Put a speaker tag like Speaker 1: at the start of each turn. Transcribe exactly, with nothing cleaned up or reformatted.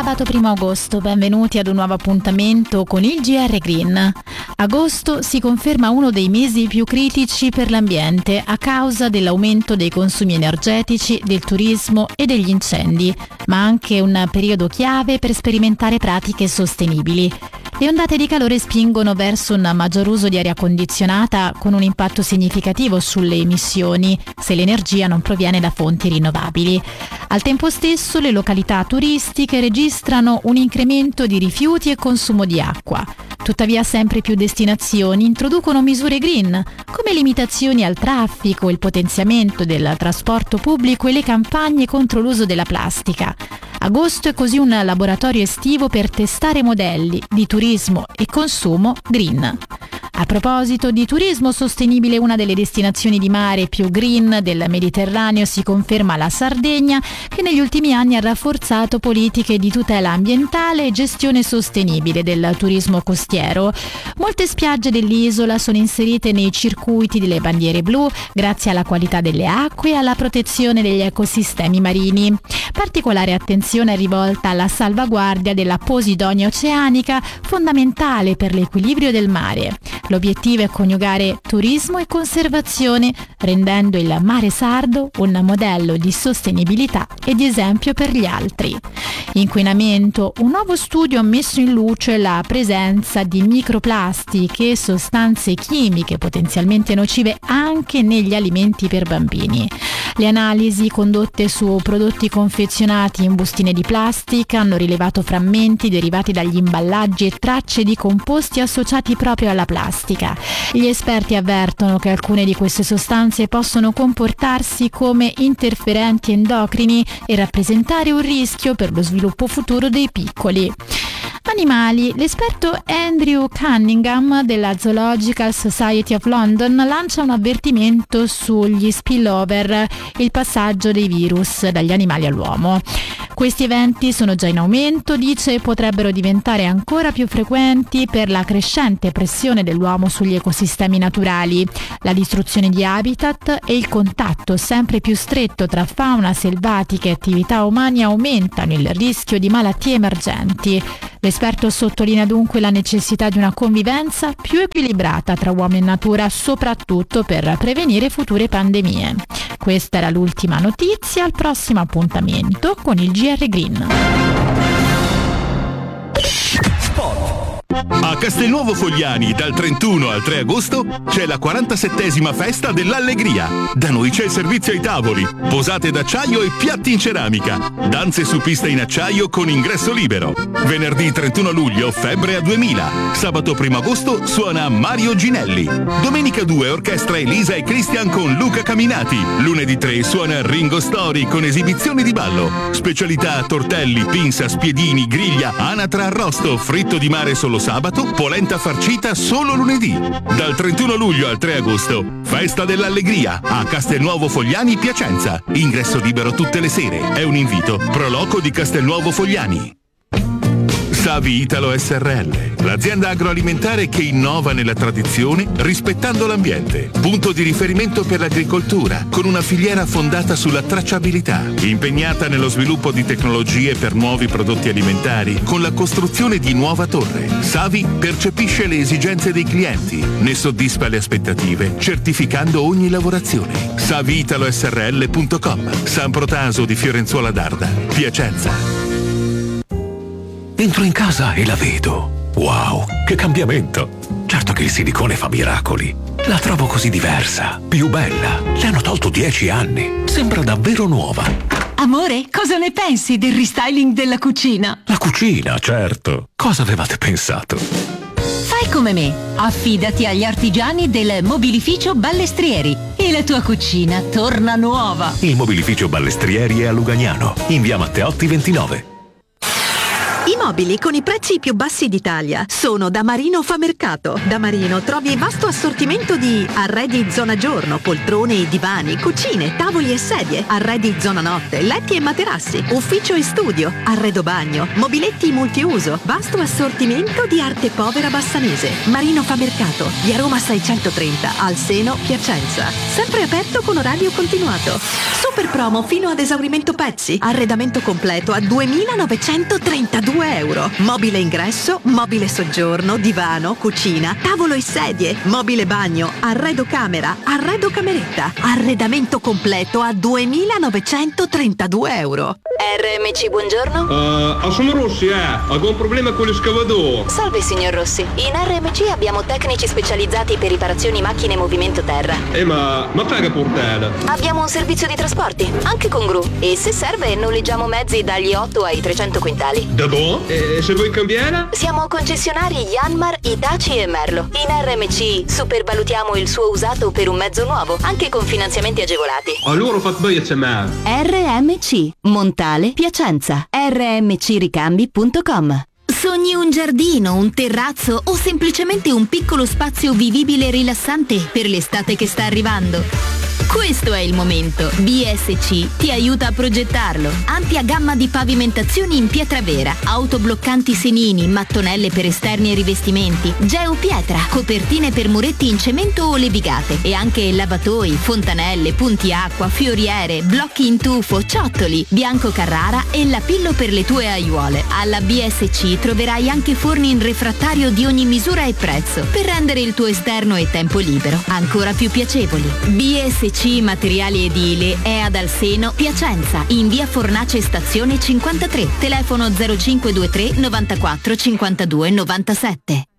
Speaker 1: sabato primo agosto, benvenuti ad un nuovo appuntamento con il G R Green. Agosto si conferma uno dei mesi più critici per l'ambiente a causa dell'aumento dei consumi energetici, del turismo e degli incendi, ma anche un periodo chiave per sperimentare pratiche sostenibili. Le ondate di calore spingono verso un maggior uso di aria condizionata con un impatto significativo sulle emissioni se l'energia non proviene da fonti rinnovabili. Al tempo stesso le località turistiche registrano un incremento di rifiuti e consumo di acqua. Tuttavia sempre più destinazioni introducono misure green, come limitazioni al traffico, il potenziamento del trasporto pubblico e le campagne contro l'uso della plastica. Agosto è così un laboratorio estivo per testare modelli di turismo e consumo green. A proposito di turismo sostenibile, una delle destinazioni di mare più green del Mediterraneo si conferma la Sardegna, che negli ultimi anni ha rafforzato politiche di tutela ambientale e gestione sostenibile del turismo costiero. Molte spiagge dell'isola sono inserite nei circuiti delle bandiere blu grazie alla qualità delle acque e alla protezione degli ecosistemi marini. Particolare attenzione è rivolta alla salvaguardia della posidonia oceanica, fondamentale per l'equilibrio del mare. L'obiettivo è coniugare turismo e conservazione, rendendo il mare sardo un modello di sostenibilità e di esempio per gli altri. Inquinamento. Un nuovo studio ha messo in luce la presenza di microplastiche e sostanze chimiche potenzialmente nocive anche negli alimenti per bambini. Le analisi condotte su prodotti confezionati in bustine di plastica hanno rilevato frammenti derivati dagli imballaggi e tracce di composti associati proprio alla plastica. Gli esperti avvertono che alcune di queste sostanze possono comportarsi come interferenti endocrini e rappresentare un rischio per lo sviluppo futuro dei piccoli. Animali. L'esperto Andrew Cunningham della Zoological Society of London lancia un avvertimento sugli spillover, il passaggio dei virus dagli animali all'uomo. Questi eventi sono già in aumento, dice, e potrebbero diventare ancora più frequenti per la crescente pressione dell'uomo sugli ecosistemi naturali, la distruzione di habitat e il contatto sempre più stretto tra fauna selvatica e attività umane aumentano il rischio di malattie emergenti. L'esperto sottolinea dunque la necessità di una convivenza più equilibrata tra uomo e natura, soprattutto per prevenire future pandemie. Questa era l'ultima notizia, al prossimo appuntamento con il G R Green.
Speaker 2: Sport. A Castelnuovo Fogliani dal trentuno al tre agosto c'è la quarantasettesima festa dell'Allegria. Da noi c'è il servizio ai tavoli, posate d'acciaio e piatti in ceramica, danze su pista in acciaio con ingresso libero. Venerdì trentuno luglio Febbre a duemila. Sabato primo agosto suona Mario Ginelli. Domenica due orchestra Elisa e Christian con Luca Caminati. Lunedì tre suona Ringo Story con esibizioni di ballo. Specialità tortelli, pinza, spiedini, griglia, anatra arrosto, fritto di mare solo sabato, polenta farcita solo lunedì. Dal trentuno luglio al tre agosto, Festa dell'Allegria a Castelnuovo Fogliani Piacenza. Ingresso libero tutte le sere. È un invito. Proloco di Castelnuovo Fogliani. Savi Italo S R L, l'azienda agroalimentare che innova nella tradizione rispettando l'ambiente. Punto di riferimento per l'agricoltura, con una filiera fondata sulla tracciabilità, impegnata nello sviluppo di tecnologie per nuovi prodotti alimentari, con la costruzione di nuova torre. Savi percepisce le esigenze dei clienti, ne soddisfa le aspettative, certificando ogni lavorazione. savi italo s r l punto com, San Protaso di Fiorenzuola d'Arda, Piacenza.
Speaker 3: Entro in casa e la vedo. Wow, che cambiamento! Certo che il silicone fa miracoli. La trovo così diversa, più bella. Le hanno tolto dieci anni. Sembra davvero nuova.
Speaker 4: Amore, cosa ne pensi del restyling della cucina?
Speaker 3: La cucina, certo. Cosa avevate pensato?
Speaker 4: Fai come me. Affidati agli artigiani del Mobilificio Ballestrieri e la tua cucina torna nuova.
Speaker 3: Il Mobilificio Ballestrieri è a Lugagnano, in via Matteotti ventinove.
Speaker 4: I
Speaker 5: Mobili con i prezzi più bassi d'Italia sono da Marino Famercato. Da Marino trovi il vasto assortimento di arredi zona giorno, poltrone e divani, cucine, tavoli e sedie, arredi zona notte, letti e materassi, ufficio e studio, arredo bagno, mobiletti multiuso, vasto assortimento di arte povera bassanese. Marino Famercato, via Roma seicentotrenta, al Seno, Piacenza. Sempre aperto con orario continuato. Super promo fino ad esaurimento pezzi. Arredamento completo a duemilanovecentotrentadue euro. Mobile ingresso, mobile soggiorno, divano, cucina, tavolo e sedie, mobile bagno, arredo camera, arredo cameretta. Arredamento completo a duemilanovecentotrentadue euro.
Speaker 6: R M C, buongiorno.
Speaker 7: Uh, sono Rossi, eh. Ho un problema con l'escavatore.
Speaker 6: Salve, signor Rossi. In R M C abbiamo tecnici specializzati per riparazioni macchine e movimento terra.
Speaker 7: Eh, ma, ma paga portata.
Speaker 6: Abbiamo un servizio di trasporti, anche con gru. E se serve noleggiamo mezzi dagli otto ai trecento quintali.
Speaker 7: Da boh? E se vuoi cambiare?
Speaker 6: Siamo concessionari Yanmar, Hitachi e Merlo. In R M C supervalutiamo il suo usato per un mezzo nuovo, anche con finanziamenti agevolati.
Speaker 7: Allora fate bene a chiamare.
Speaker 4: R M C Montale Piacenza. R M C ricambi punto com.
Speaker 8: Sogni un giardino, un terrazzo o semplicemente un piccolo spazio vivibile e rilassante per l'estate che sta arrivando? Questo è il momento. B S C ti aiuta a progettarlo. Ampia gamma di pavimentazioni in pietra vera, autobloccanti senini, mattonelle per esterni e rivestimenti, geopietra, copertine per muretti in cemento o levigate e anche lavatoi, fontanelle, punti acqua, fioriere, blocchi in tufo, ciottoli, Bianco Carrara e la Pillo per le tue aiuole. Alla B S C troverai anche forni in refrattario di ogni misura e prezzo per rendere il tuo esterno e tempo libero ancora più piacevoli. B S C Materiali Edili è ad Alseno, Piacenza, in via Fornace Stazione cinquantatré. Telefono zero cinque due tre novantaquattro cinquantadue novantasette.